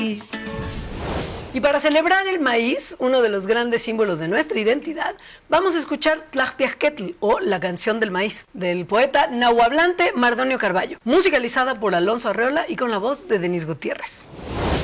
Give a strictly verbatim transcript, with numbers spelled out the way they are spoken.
Y para celebrar el maíz, uno de los grandes símbolos de nuestra identidad, vamos a escuchar Tlajpiasquetl, o La canción del maíz, del poeta nahuablante Mardonio Carballo, musicalizada por Alonso Arreola y con la voz de Denis Gutiérrez.